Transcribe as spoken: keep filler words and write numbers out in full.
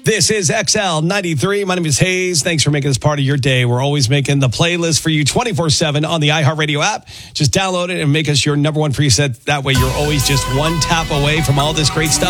This is X L ninety-three. My name is Hayes. Thanks for making this part of your day. We're always making the playlist for you twenty-four seven on the iHeartRadio app. Just download it and make us your number one preset. That way you're always just one tap away from all this great stuff.